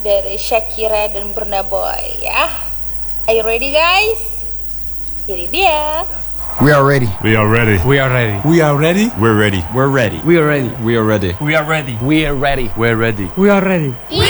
dari Shakira dan Burna Boy ya. Are you ready guys? Ini dia. We are ready. We are ready. We are ready. We are ready. We're ready. We're ready. We are ready. We are ready. We are ready. We are ready. We're ready. We are ready. We are ready.